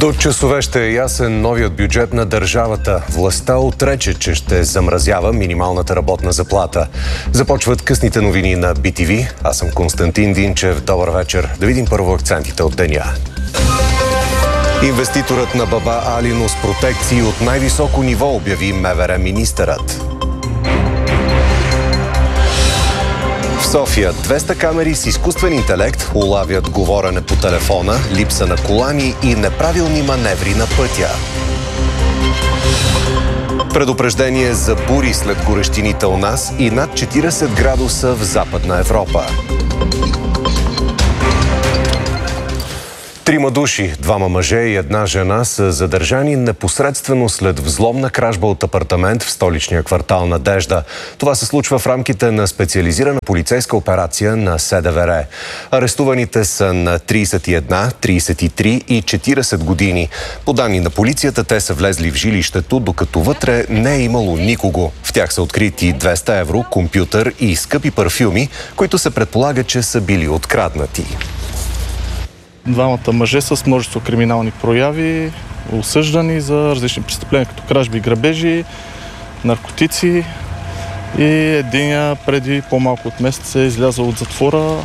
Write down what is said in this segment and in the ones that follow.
До часове ще е ясен новият бюджет на държавата. Властта отрече, че ще замразява минималната работна заплата. Започват късните новини на BTV. Аз съм Константин Динчев. Добър вечер. Да видим първо акцентите от деня. Инвеститорът на Баба Алино с протекции от най-високо ниво, обяви МВР министърът. В София 200 камери с изкуствен интелект улавят говорене по телефона, липса на колани и неправилни маневри на пътя. Предупреждение за бури след горещините у нас и над 40 градуса в Западна Европа. 3 души, 2 мъже и 1 жена са задържани непосредствено след взломна кражба от апартамент в столичния квартал Надежда. Това се случва в рамките на специализирана полицейска операция на СДВР. Арестуваните са на 31, 33 и 40 години. По данни на полицията, те са влезли в жилището, докато вътре не е имало никого. В тях са открити 200 евро, компютър и скъпи парфюми, които се предполага, че са били откраднати. Двамата мъже с множество криминални прояви, осъждани за различни престъпления, като кражби и грабежи, наркотици, и единия преди по-малко от месец е излязъл от затвора.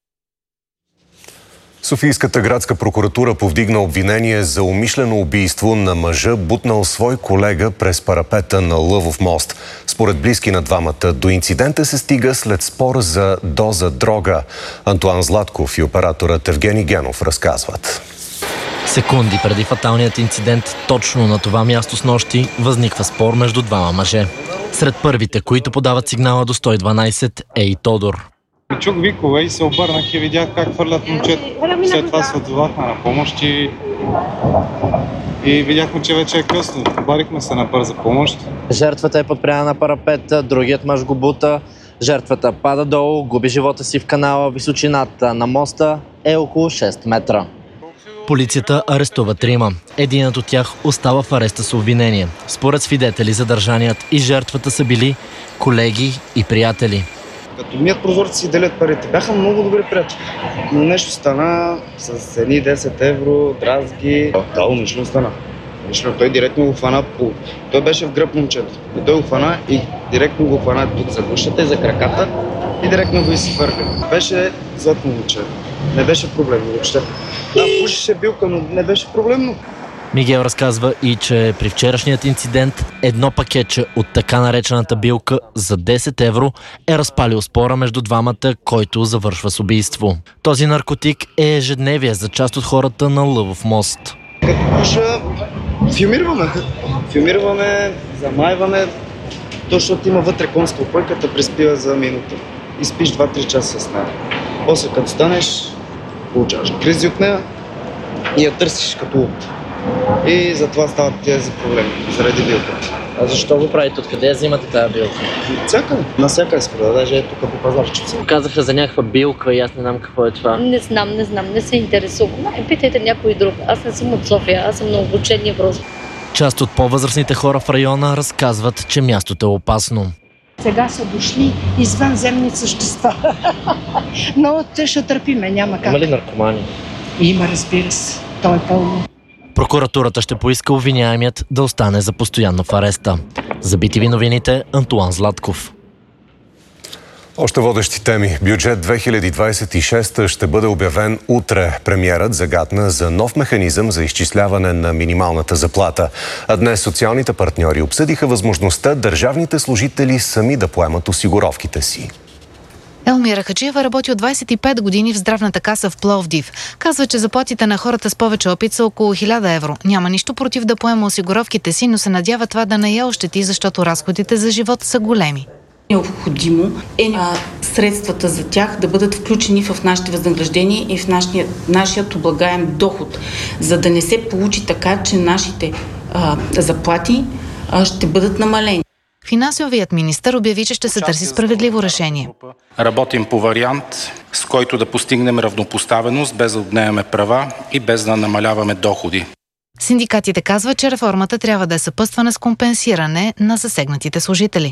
Софийската градска прокуратура повдигна обвинение за умишлено убийство на мъжа, бутнал свой колега през парапета на Лъвов мост. Според близки на двамата, до инцидента се стига след спор за доза дрога. Антуан Златков и операторът Евгений Генов разказват. Секунди преди фаталният инцидент, точно на това място снощи възниква спор между двама мъже. Сред първите, които подават сигнала до 112, е и Тодор. Чух викове и се обърнах и видях как хвърлят момчето. След това се отзовахме на помощ и видяхме, че вече е късно. Обарихме се на бърза помощ. Жертвата е подпряна на парапета, другият мъж го бута. Жертвата пада долу, губи живота си в канала. Височината на моста е около 6 метра. Полицията арестува 3. Единът от тях остава в ареста с обвинение. Според свидетели, задържаният и жертвата са били колеги и приятели. Като мият прозорци си делят парите. Бяха много добри приятели. Но нещо стана с едни 10 евро, дразги. Да, умишлено стана. Той директно го хвана. Той беше в гръб момчето. И той го хвана и директно го хвана тук за гушата и за краката и директно го изхвърли. Беше златно момче. Не беше проблемно въобще. Да, пушеше билка, но не беше проблемно. Мигел разказва и, че при вчерашният инцидент едно пакетче от така наречената билка за 10 евро е разпалил спора между двамата, който завършва с убийство. Този наркотик е ежедневие за част от хората на Лъвов мост. Като пуша, филмираме, замайваме, защото има вътре конска опойката, преспива за минута и спиш 2-3 часа с нея. После като станеш, получаваш кризи от нея и я търсиш като луп. И затова стават тези проблеми, заради билката. А защо го правите? Откъде я взимате тази билка? Насякъде се прода, даже е тук по пазарчица. Казаха за някаква билка и аз не знам какво е това. Не знам, не се интересувам. Питайте някой друг. Аз не съм от София, аз съм на обучение в Роза. Част от по-възрастните хора в района разказват, че мястото е опасно. Сега са дошли извънземни същества. Но те ще търпиме, няма как. Има ли наркомани? Има, разбира се. Той е пълно. Прокуратурата ще поиска обвиняемият да остане за постоянно в ареста. За BTV новините, Антуан Златков. Още водещи теми. Бюджет 2026 ще бъде обявен утре. Премиерът загатна за нов механизъм за изчисляване на минималната заплата. А днес социалните партньори обсъдиха възможността държавните служители сами да поемат осигуровките си. Елмира Хаджиева работи от 25 години в здравната каса в Пловдив. Казва, че заплатите на хората с повече опит са около 1000 евро. Няма нищо против да поема осигуровките си, но се надява това да не я ощети, защото разходите за живот са големи. Необходимо е средствата за тях да бъдат включени в нашите възнаграждения и в нашият облагаем доход, за да не се получи така, че нашите заплати ще бъдат намалени. Финансовият министър обяви, че ще се търси справедливо решение. Работим по вариант, с който да постигнем равнопоставеност, без да отнемаме права и без да намаляваме доходи. Синдикатите казват, че реформата трябва да е съпътствана с компенсиране на засегнатите служители.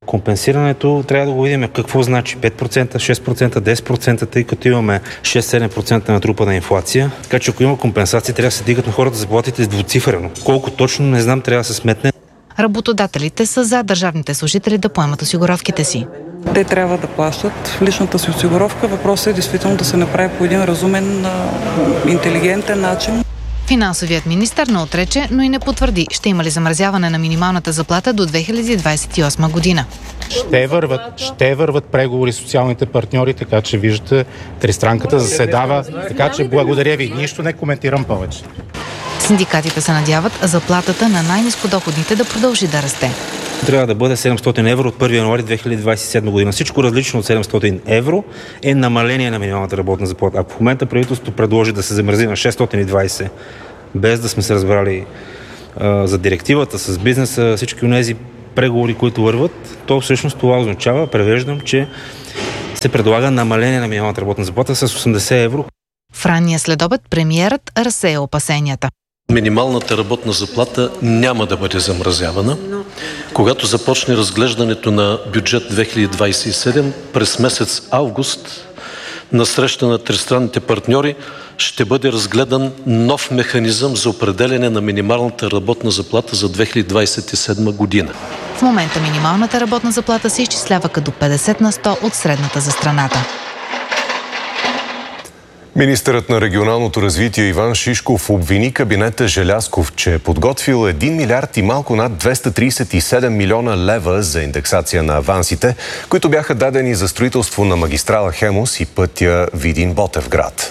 Компенсирането трябва да го видим какво значи 5%, 6%, 10%, тъй като имаме 6-7% натрупана инфлация. Така че ако има компенсации, трябва да се дигат на хората заплатите с двуцифрено. Колко точно, не знам, трябва да се сметне. Работодателите са за държавните служители да поемат осигуровките си. Те трябва да плащат личната си осигуровка. Въпросът е действително да се направи по един разумен, интелигентен начин. Финансовият министър не отрече, но и не потвърди, ще има ли замразяване на минималната заплата до 2028 година. Ще върват преговори с социалните партньори, така че виждате, тристранката заседава, така че благодаря ви. Нищо не коментирам повече. Синдикатите се надяват заплатата на най-нискодоходните да продължи да расте. Трябва да бъде 700 евро от 1 януари 2027 година. Всичко различно от 700 евро е намаление на минималната работна заплата. Ако в момента правителството предложи да се замрази на 620, без да сме се разбрали за директивата с бизнеса, всички онези преговори, които върват, то всъщност това означава, превеждам, че се предлага намаление на минималната работна заплата с 80 евро. В ранния следобед премиерът разсея опасенията. Минималната работна заплата няма да бъде замразявана. Когато започне разглеждането на бюджет 2027 през месец август на среща на тристранните партньори ще бъде разгледан нов механизъм за определяне на минималната работна заплата за 2027 година. В момента минималната работна заплата се изчислява като 50 на 100 от средната за страната. Министърът на регионалното развитие Иван Шишков обвини кабинета Желязков, че е подготвил 1 милиард и малко над 237 милиона лева за индексация на авансите, които бяха дадени за строителство на магистрала Хемус и пътя Видин-Ботевград.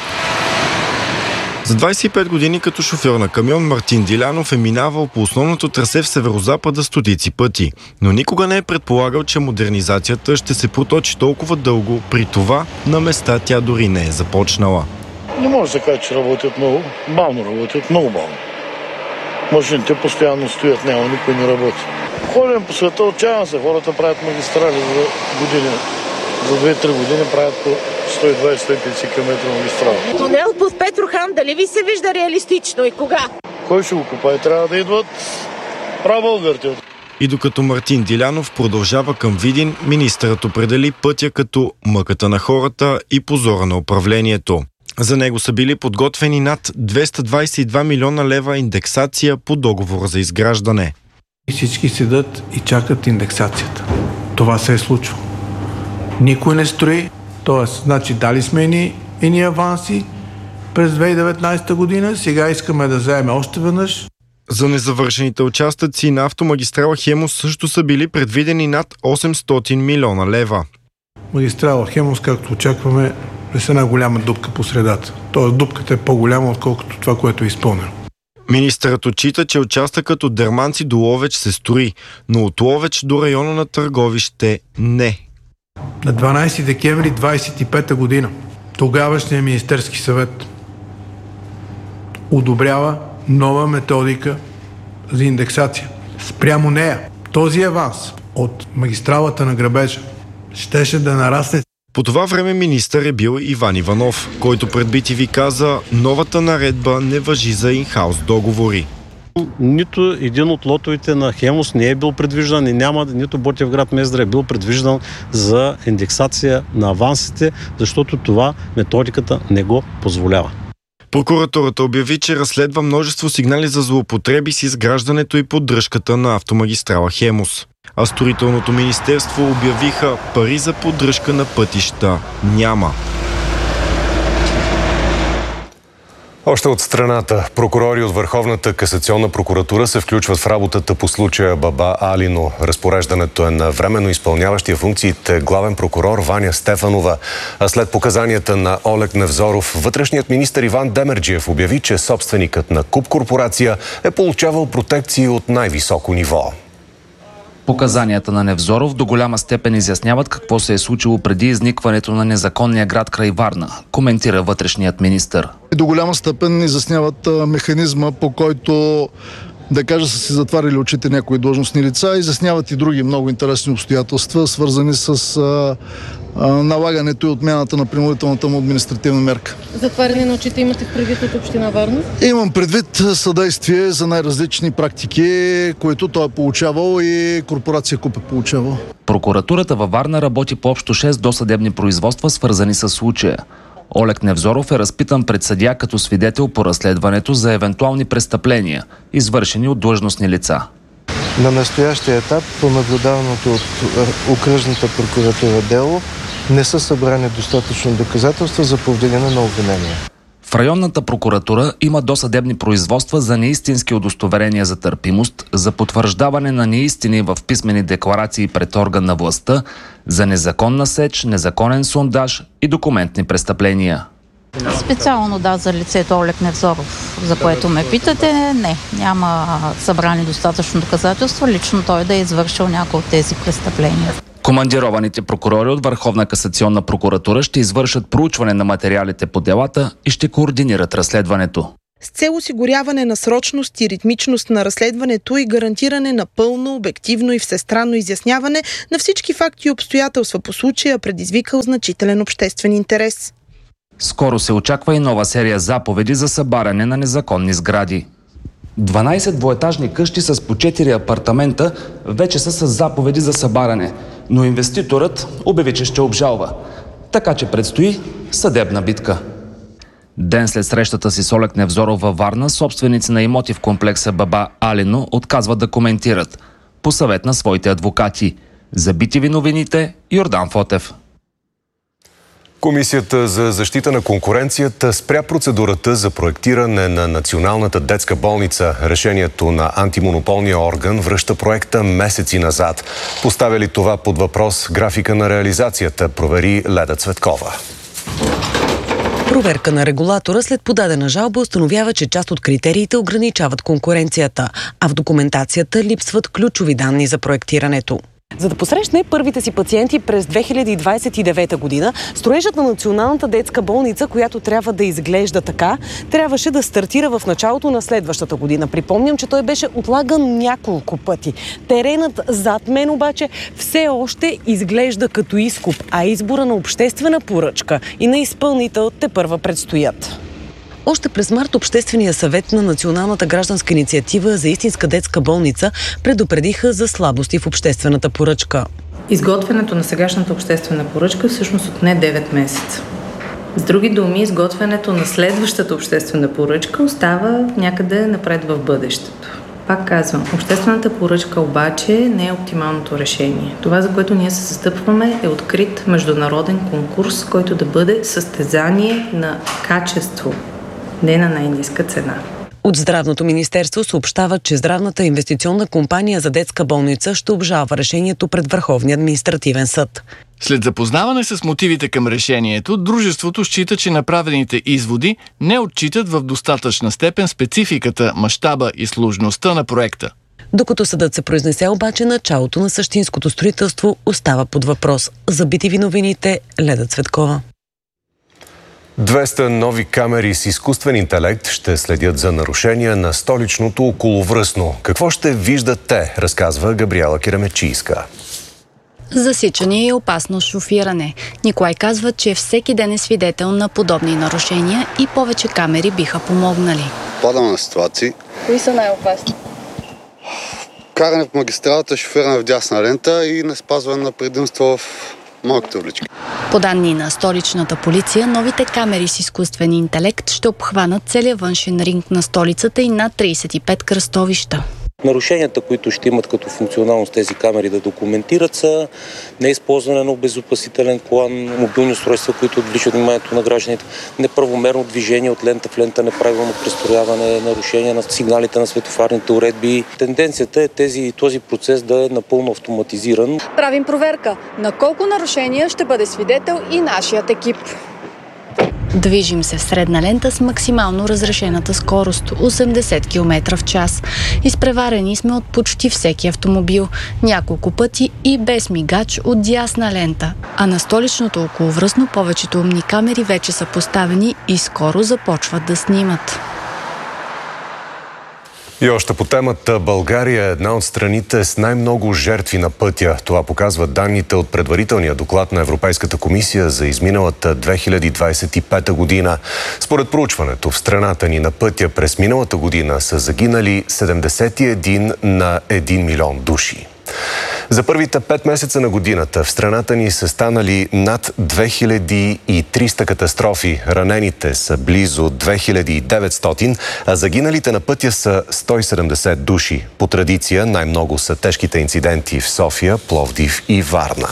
За 25 години като шофьор на камион Мартин Дилянов е минавал по основното трасе в северозапада стотици пъти, но никога не е предполагал, че модернизацията ще се проточи толкова дълго, при това на места тя дори не е започнала. Не може да кажа, че работят много, бавно работят, много бавно. Машините постоянно стоят, няма, никой не работи. Ходим по света, отчаявам се, хората правят магистрали за години. За 2-3 години правят по 120-150 км магистрала. Тунел под Петрохан, дали ви се вижда реалистично и кога? Кой ще го купае? Трябва да идват българите. И докато Мартин Дилянов продължава към Видин, министърът определи пътя като мъката на хората и позора на управлението. За него са били подготвени над 222 милиона лева индексация по договора за изграждане. Всички седат и чакат индексацията. Това се е случвало. Никой не строи, т.е. значи дали сме ни аванси през 2019 година, сега искаме да вземем още веднъж. За незавършените участъци на автомагистрала Хемус също са били предвидени над 800 милиона лева. Магистрала Хемус, както очакваме, е с една голяма дупка по средата. Т.е. дупката е по-голяма, отколкото това, което е изпълнено. Министърът отчита, че участъкът от Дерманци до Ловеч се строи, но от Ловеч до района на Търговище не. На 12 декември 25 година тогавашният Министерски съвет одобрява нова методика за индексация. Спрямо нея този аванс от магистралата на грабежа щеше да нарасне. По това време министър е бил Иван Иванов, който пред BTV каза, новата наредба не важи за инхаус договори. Нито един от лотовете на Хемус не е бил предвиждан и няма, нито Ботевград Мездра е бил предвиждан за индексация на авансите, защото това методиката не го позволява. Прокуратурата обяви, че разследва множество сигнали за злоупотреби с изграждането и поддръжката на автомагистрала Хемус. А строителното министерство обявиха пари за поддръжка на пътища няма. Още от страната, прокурори от Върховната касационна прокуратура се включват в работата по случая Баба Али, но разпореждането е на временно изпълняващия функциите главен прокурор Ваня Стефанова. А след показанията на Олег Невзоров, вътрешният министър Иван Демерджиев обяви, че собственикът на КУП корпорация е получавал протекции от най-високо ниво. Показанията на Невзоров до голяма степен изясняват какво се е случило преди изникването на незаконния град край Варна, коментира вътрешният министър. До голяма степен изясняват механизма, по който да кажа, са си затварили очите някои длъжностни лица, изясняват и други много интересни обстоятелства, свързани с налагането и отмяната на принудителната му административна мерка. Затваряне на очите имате предвид от община Варна? Имам предвид съдействие за най-различни практики, които той е получавал и корпорация КУП е получавал. Прокуратурата във Варна работи по общо 6 досъдебни производства, свързани с случая. Олег Невзоров е разпитан пред съдия като свидетел по разследването за евентуални престъпления, извършени от длъжностни лица. На настоящия етап, по наблюдаваното от окръжната прокуратура дело, не са събрани достатъчно доказателства за повдигане на обвинения. В районната прокуратура има досъдебни производства за неистински удостоверения за търпимост, за потвърждаване на неистини в писмени декларации пред орган на властта, за незаконна сеч, незаконен сондаж и документни престъпления. Специално за лицето Олег Невзоров, за което ме питате, няма събрани достатъчно доказателства, лично той да е извършил някои от тези престъпления. Командированите прокурори от Върховна касационна прокуратура ще извършат проучване на материалите по делата и ще координират разследването. С цел осигуряване на срочност и ритмичност на разследването и гарантиране на пълно, обективно и всестранно изясняване на всички факти и обстоятелства по случая, предизвикал значителен обществен интерес. Скоро се очаква и нова серия заповеди за събаряне на незаконни сгради. 12 двоетажни къщи с по 4 апартамента вече са с заповеди за събаряне, но инвеститорът обяви, че ще обжалва. Така че предстои съдебна битка. Ден след срещата си с Олег Невзоров във Варна, собственици на имоти в комплекса Баба Алино отказват да коментират. По съвет на своите адвокати. За BTV новините, Йордан Фотев. Комисията за защита на конкуренцията спря процедурата за проектиране на Националната детска болница. Решението на антимонополния орган връща проекта месеци назад. Поставя ли това под въпрос графика на реализацията, провери Леда Цветкова. Проверка на регулатора след подадена жалба установява, че част от критериите ограничават конкуренцията, а в документацията липсват ключови данни за проектирането. За да посрещне първите си пациенти през 2029 година, строежът на Националната детска болница, която трябва да изглежда така, трябваше да стартира в началото на следващата година. Припомням, че той беше отлаган няколко пъти. Теренът зад мен обаче все още изглежда като изкуп, а избора на обществена поръчка и на изпълнител тепърва предстоят. Още през март Обществения съвет на Националната гражданска инициатива за истинска детска болница предупредиха за слабости в обществената поръчка. Изготвянето на сегашната обществена поръчка всъщност отне 9 месеца. С други думи, изготвянето на следващата обществена поръчка остава някъде напред в бъдещето. Пак казвам, обществената поръчка обаче не е оптималното решение. Това, за което ние се застъпваме, е открит международен конкурс, който да бъде състезание на качество, не на най-ниска цена. От Здравното министерство съобщава, че Здравната инвестиционна компания за детска болница ще обжалва решението пред Върховния административен съд. След запознаване с мотивите към решението, дружеството счита, че направените изводи не отчитат в достатъчна степен спецификата, мащаба и сложността на проекта. Докато съдът се произнесе обаче, началото на същинското строителство остава под въпрос. За BTV новините, Леда Цветкова. 200 нови камери с изкуствен интелект ще следят за нарушения на столичното околовръстно. Какво ще виждат те, разказва Габриела Киремечийска. Засичане и опасно шофиране. Николай казва, че всеки ден е свидетел на подобни нарушения и повече камери биха помогнали. Падаме на ситуации. Кои са най-опасни? Каране в магистралата, шофиране в дясна лента и не спазване на предимство в малките улички. По данни на столичната полиция, новите камери с изкуствен интелект ще обхванат целия външен ринг на столицата и над 35 кръстовища. Нарушенията, които ще имат като функционалност тези камери да документират, са неизползване на обезопасителен колан, мобилни устройства, които отвличат вниманието на гражданите, неправомерно движение от лента в лента, неправилно престрояване, нарушение на сигналите на светофарните уредби. Тенденцията е този процес да е напълно автоматизиран. Правим проверка на колко нарушения ще бъде свидетел и нашият екип. Движим се в средна лента с максимално разрешената скорост 80 км в час. Изпреварени сме от почти всеки автомобил, няколко пъти и без мигач от дясна лента. А на столичното околовръстно повечето умни камери вече са поставени и скоро започват да снимат. И още по темата, България е една от страните с най-много жертви на пътя. Това показват данните от предварителния доклад на Европейската комисия за изминалата 2025 година. Според проучването, в страната ни на пътя през миналата година са загинали 71 на 1 милион души. За първите 5 месеца на годината в страната ни са станали над 2300 катастрофи. Ранените са близо 2900, а загиналите на пътя са 170 души. По традиция най-много са тежките инциденти в София, Пловдив и Варна.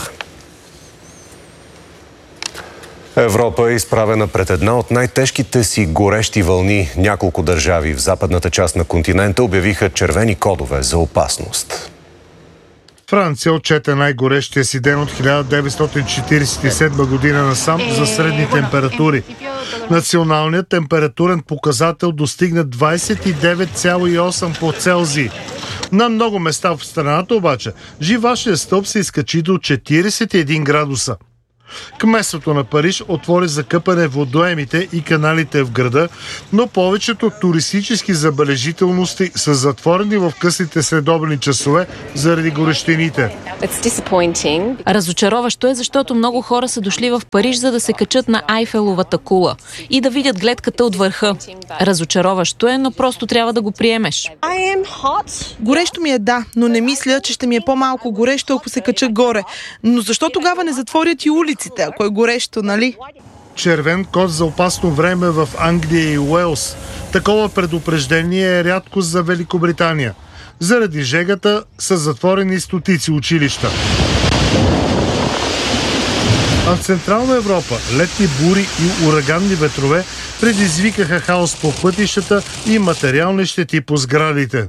Европа е изправена пред една от най-тежките си горещи вълни. Няколко държави в западната част на континента обявиха червени кодове за опасност. Франция отчете най-горещия си ден от 1947 година насам за средни температури. Националният температурен показател достигна 29,8 по Целзий. На много места в страната обаче живашният стълб се изкачи до 41 градуса. Кметството на Париж отвори за къпане водоемите и каналите в града, но повечето туристически забележителности са затворени в късните следобедни часове заради горещините. Разочароващо е, защото много хора са дошли в Париж, за да се качат на Айфеловата кула и да видят гледката от върха. Разочароващо е, но просто трябва да го приемеш. Горещо ми е, да, но не мисля, че ще ми е по-малко горещо, ако се кача горе. Но защо тогава не затворят и улиците, ако е горещо, нали? Червен код за опасно време в Англия и Уелс. Такова предупреждение е рядкост за Великобритания. Заради жегата са затворени стотици училища. А в Централна Европа летни бури и ураганни ветрове предизвикаха хаос по пътищата и материални щети по сградите.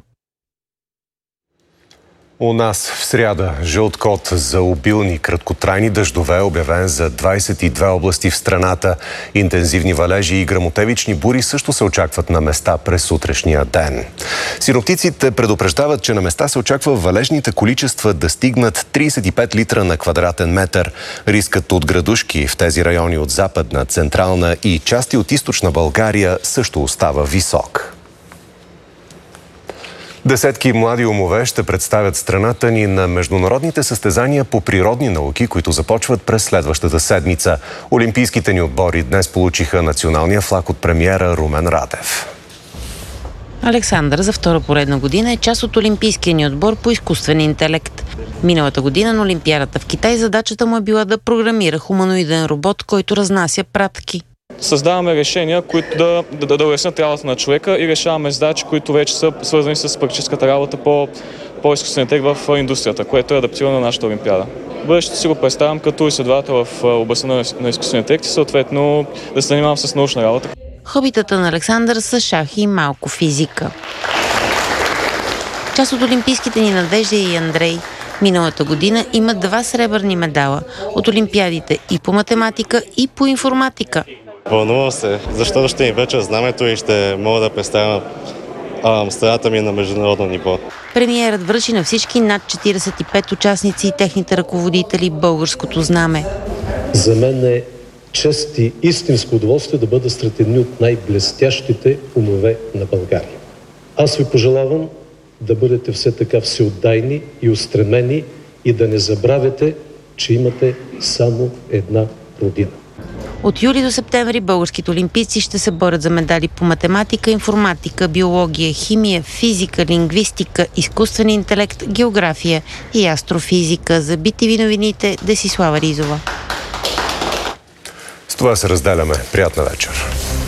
У нас в сряда жълт код за обилни краткотрайни дъждове, обявен за 22 области в страната. Интензивни валежи и гръмотевични бури също се очакват на места през утрешния ден. Синоптиците предупреждават, че на места се очаква валежните количества да стигнат 35 литра на квадратен метър. Рискът от градушки в тези райони от Западна, Централна и части от Източна България също остава висок. Десетки млади умове ще представят страната ни на международните състезания по природни науки, които започват през следващата седмица. Олимпийските ни отбори днес получиха националния флаг от премиера Румен Радев. Александър за втора поредна година е част от олимпийския ни отбор по изкуствен интелект. Миналата година на Олимпиадата в Китай задачата му е била да програмира хуманоиден робот, който разнася пратки. Създаваме решения, които да улеснят работата на човека и решаваме задачи, които вече са свързани с практическата работа по изкуствен интелект в индустрията, което е адаптирано на нашата Олимпиада. Бъдещето си го представям като изследовател в областта на изкуствен интелект и съответно да се занимавам с научна работа. Хобитата на Александър са шах и малко физика. Част от олимпийските ни Надежда и Андрей миналата година имат 2 сребърни медала от олимпиадите и по математика, и по информатика. Вълнувам се, защото ще им вече знамето и ще мога да представя страната ми на международно ниво. Премиерът връчи на всички над 45 участници и техните ръководители българското знаме. За мен е чест и истинско удоволствие да бъда сред едни от най-блестящите умове на България. Аз ви пожелавам да бъдете все така всеотдайни и устремени и да не забравяте, че имате само една родина. От юли до септември българските олимпийци ще се борят за медали по математика, информатика, биология, химия, физика, лингвистика, изкуствен интелект, география и астрофизика. За BTV новините Десислава Ризова. С това се разделяме. Приятна вечер.